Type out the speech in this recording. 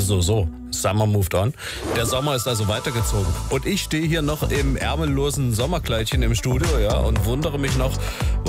So. Summer moved on. Der Sommer ist also weitergezogen. Und ich stehe hier noch im ärmellosen Sommerkleidchen im Studio, ja, und wundere mich noch,